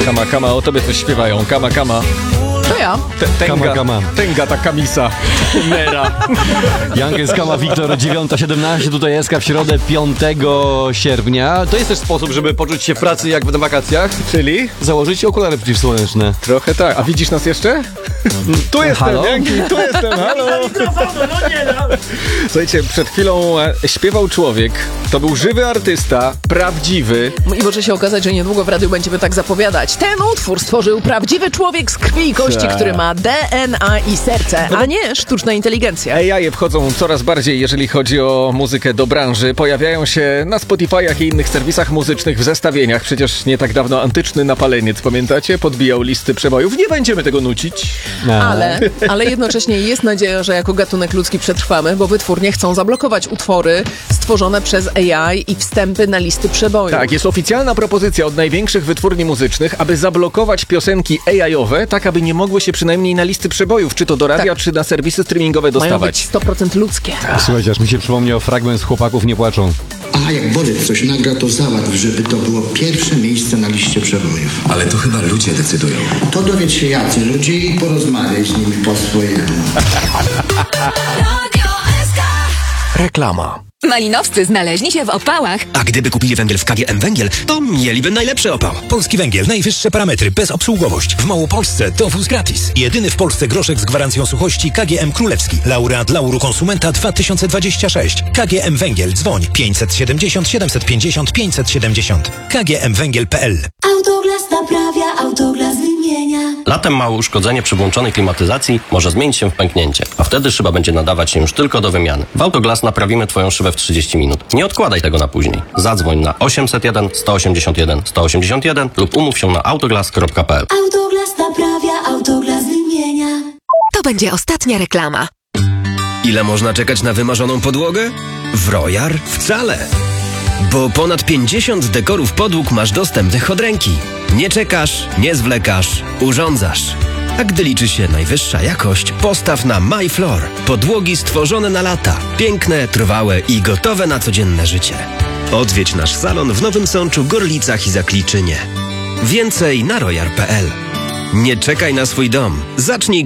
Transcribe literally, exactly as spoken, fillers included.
Kama, kama, o tobie coś śpiewają. Kama, kama. To ja. Te, tenga, Kama, kama. Tenga ta kamisa. Nera. Jankę Kama, Wiktor, dziewiąta siedemnaście, tutaj jest w środę piątego sierpnia. To jest też sposób, żeby poczuć się w pracy jak na wakacjach. Czyli? Założyć okulary przeciwsłoneczne. Trochę tak. A widzisz nas jeszcze? Tu jestem, Halo? Janki, tu jestem, halo. Słuchajcie, przed chwilą e, śpiewał człowiek. To był żywy artysta, prawdziwy. I może się okazać, że niedługo w radiu będziemy tak zapowiadać. Ten utwór stworzył prawdziwy człowiek z krwi i kości, Tak. który ma D N A i serce, a nie sztuczna inteligencja. A I wchodzą coraz bardziej, jeżeli chodzi o muzykę do branży. Pojawiają się na Spotify'ach i innych serwisach muzycznych w zestawieniach. Przecież nie tak dawno antyczny napaleniec, pamiętacie? Podbijał listy przebojów. Nie będziemy tego nucić. Ale, ale jednocześnie jest nadzieja, że jako gatunek ludzki przetrwamy, bo wytwórnie chcą zablokować utwory stworzone przez A I i wstępy na listy przebojów. Tak, jest oficjalna propozycja od największych wytwórni muzycznych, aby zablokować piosenki A I-owe, tak aby nie mogły się przynajmniej na listy przebojów, czy to do radia, Tak. czy na serwisy streamingowe Mają być dostawać. sto procent ludzkie. Słuchajcie, aż mi się przypomniał fragment z Chłopaków nie płaczą. A jak Borys coś nagra, to załatw, żeby to było pierwsze miejsce na liście przebojów. Ale to chyba ludzie decydują. To dowiedz się jacy ludzie i porozmawiaj z nimi po swojemu. Reklama. Malinowscy znaleźli się w opałach. A gdyby kupili węgiel w K G M Węgiel, to mieliby najlepszy opał. Polski Węgiel, najwyższe parametry, bezobsługowość. W Małopolsce to wóz gratis. Jedyny w Polsce groszek z gwarancją suchości K G M Królewski. Laureat Lauru Konsumenta dwa tysiące dwadzieścia sześć. K G M Węgiel, dzwoń pięćset siedemdziesiąt siedemset pięćdziesiąt pięćset siedemdziesiąt. K G M Węgiel kropka P L. Autoglas naprawia, Autoglas wymienia. Latem małe uszkodzenie przy włączonej klimatyzacji może zmienić się w pęknięcie, a wtedy szyba będzie nadawać się już tylko do wymiany. W Autoglas naprawimy Twoją szybę w trzydzieści minut. Nie odkładaj tego na później. Zadzwoń na osiemset jeden sto osiemdziesiąt jeden sto osiemdziesiąt jeden lub umów się na autoglas kropka p l. Autoglas naprawia, Autoglas wymienia. To będzie ostatnia reklama. Ile można czekać na wymarzoną podłogę? W Royal wcale. Bo ponad pięćdziesiąt dekorów podłóg masz dostępnych od ręki. Nie czekasz, nie zwlekasz, urządzasz. A gdy liczy się najwyższa jakość, postaw na MyFloor. Podłogi stworzone na lata. Piękne, trwałe i gotowe na codzienne życie. Odwiedź nasz salon w Nowym Sączu, Gorlicach i Zakliczynie. Więcej na royal kropka p l. Nie czekaj na swój dom. Zacznij